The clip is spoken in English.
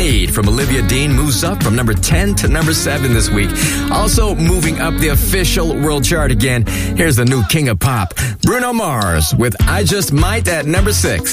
Need from Olivia Dean moves up from number 10 to number 7 this week. Also moving up the official world chart again. Here's the new king of pop, Bruno Mars with I Just Might at number 6.